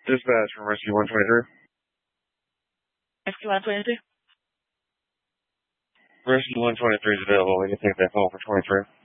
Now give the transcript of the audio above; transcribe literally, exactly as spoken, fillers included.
Dispatch from Rescue one twenty-three. Rescue one twenty-three. Rescue one twenty-three is available. We can take that call for twenty-three.